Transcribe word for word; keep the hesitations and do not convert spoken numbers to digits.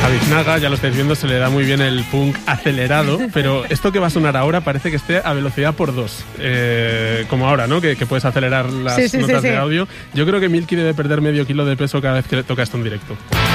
Biznaga, ya lo estáis viendo, se le da muy bien el punk acelerado, pero esto que va a sonar ahora parece que esté a velocidad por dos, eh, como ahora, ¿no? Que, que puedes acelerar las sí, sí, notas sí, de sí. audio. Yo creo que Milky debe perder medio kilo de peso cada vez que toca esto en directo.